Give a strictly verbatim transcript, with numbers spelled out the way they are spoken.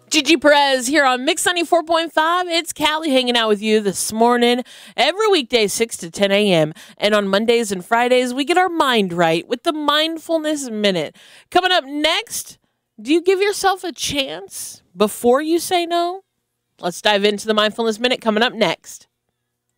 Gigi Perez here on Mix ninety-four point five. It's Callie hanging out with you this morning. Every weekday, six to ten a.m. And on Mondays and Fridays, we get our mind right with the Mindfulness Minute. Coming up next, do you give yourself a chance before you say no? Let's dive into the Mindfulness Minute coming up next.